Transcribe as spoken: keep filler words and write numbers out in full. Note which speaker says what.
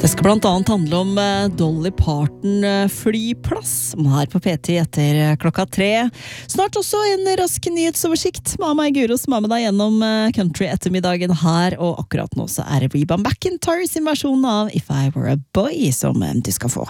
Speaker 1: Det skal blant annet handle om Dolly Parton flyplass, som her på P T etter klokka tre. Snart også en rask nyhetsoversikt. Mamma Guro som er med deg gjennom country ettermiddagen her, og akkurat nå så er det Reba McEntire sin versjon av If I Were a Boy som du skal få.